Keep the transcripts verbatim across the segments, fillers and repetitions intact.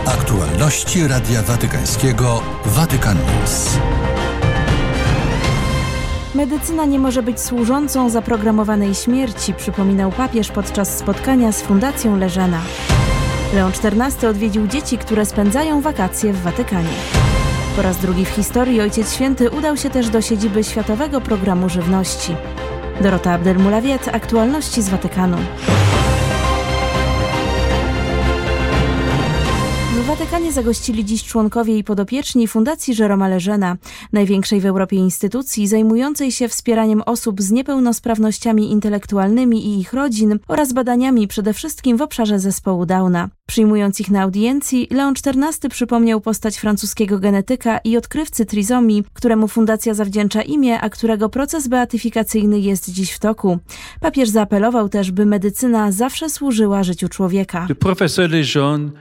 Aktualności Radia Watykańskiego Vatican News. Medycyna nie może być służącą zaprogramowanej śmierci, przypominał papież podczas spotkania z Fundacją Leżena. Leon czternasty odwiedził dzieci, które spędzają wakacje w Watykanie. Po raz drugi w historii Ojciec Święty udał się też do siedziby Światowego Programu Żywności. Dorota Abdelmoulawiet, aktualności z Watykanu. W Watykanie zagościli dziś członkowie i podopieczni Fundacji Jeroma Leżena, największej w Europie instytucji zajmującej się wspieraniem osób z niepełnosprawnościami intelektualnymi i ich rodzin oraz badaniami przede wszystkim w obszarze zespołu Downa. Przyjmując ich na audiencji, Leon czternasty przypomniał postać francuskiego genetyka i odkrywcy trizomii, któremu fundacja zawdzięcza imię, a którego proces beatyfikacyjny jest dziś w toku. Papież zaapelował też, by medycyna zawsze służyła życiu człowieka. Profesor Lejeune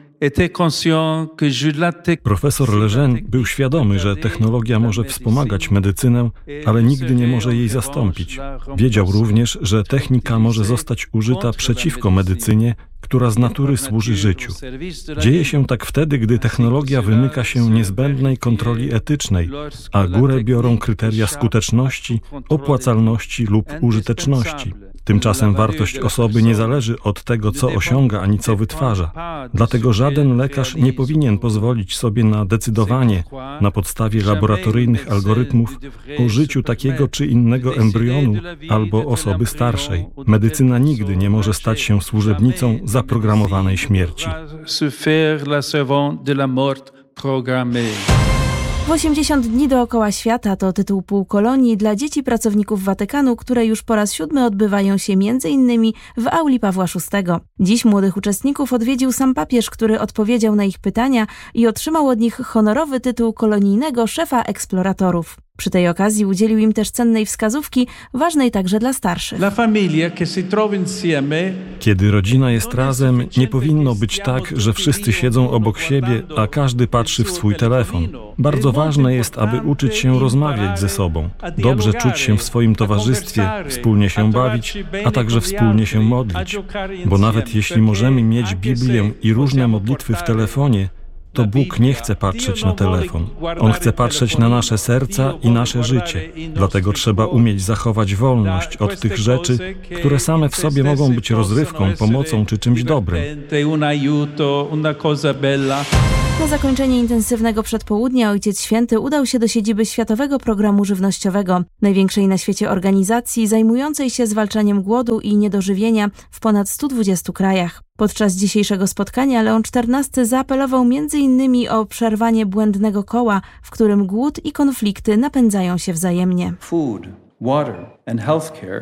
Profesor Lejeune był świadomy, że technologia może wspomagać medycynę, ale nigdy nie może jej zastąpić. Wiedział również, że technika może zostać użyta przeciwko medycynie, która z natury służy życiu. Dzieje się tak wtedy, gdy technologia wymyka się niezbędnej kontroli etycznej, a górę biorą kryteria skuteczności, opłacalności lub użyteczności. Tymczasem wartość osoby nie zależy od tego, co osiąga, ani co wytwarza. Dlatego żaden lekarz nie powinien pozwolić sobie na decydowanie na podstawie laboratoryjnych algorytmów o życiu takiego czy innego embrionu albo osoby starszej. Medycyna nigdy nie może stać się służebnicą zaprogramowanej śmierci. W osiemdziesiąt dni dookoła świata to tytuł półkolonii dla dzieci pracowników Watykanu, które już po raz siódmy odbywają się między innymi w auli Pawła szóstego. Dziś młodych uczestników odwiedził sam papież, który odpowiedział na ich pytania i otrzymał od nich honorowy tytuł kolonijnego szefa eksploratorów. Przy tej okazji udzielił im też cennej wskazówki, ważnej także dla starszych. Kiedy rodzina jest razem, nie powinno być tak, że wszyscy siedzą obok siebie, a każdy patrzy w swój telefon. Bardzo ważne jest, aby uczyć się rozmawiać ze sobą, dobrze czuć się w swoim towarzystwie, wspólnie się bawić, a także wspólnie się modlić. Bo nawet jeśli możemy mieć Biblię i różne modlitwy w telefonie, to Bóg nie chce patrzeć na telefon. On chce patrzeć na nasze serca i nasze życie. Dlatego trzeba umieć zachować wolność od tych rzeczy, które same w sobie mogą być rozrywką, pomocą czy czymś dobrym. Na zakończenie intensywnego przedpołudnia Ojciec Święty udał się do siedziby Światowego Programu Żywnościowego, największej na świecie organizacji zajmującej się zwalczaniem głodu i niedożywienia w ponad stu dwudziestu krajach. Podczas dzisiejszego spotkania Leon czternasty zaapelował między innymi o przerwanie błędnego koła, w którym głód i konflikty napędzają się wzajemnie. Food, water and healthcare.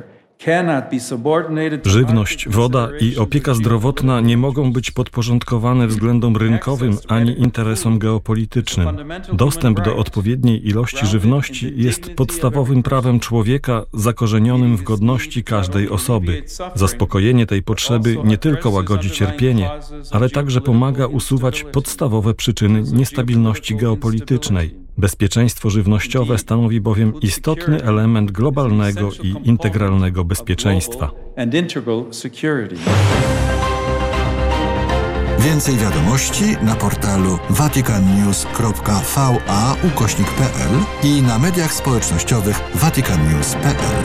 Żywność, woda i opieka zdrowotna nie mogą być podporządkowane względom rynkowym ani interesom geopolitycznym. Dostęp do odpowiedniej ilości żywności jest podstawowym prawem człowieka zakorzenionym w godności każdej osoby. Zaspokojenie tej potrzeby nie tylko łagodzi cierpienie, ale także pomaga usuwać podstawowe przyczyny niestabilności geopolitycznej. Bezpieczeństwo żywnościowe stanowi bowiem istotny element globalnego i integralnego bezpieczeństwa. Więcej wiadomości na portalu vaticannews kropka va ukośnik p l i na mediach społecznościowych vaticannews kropka p l.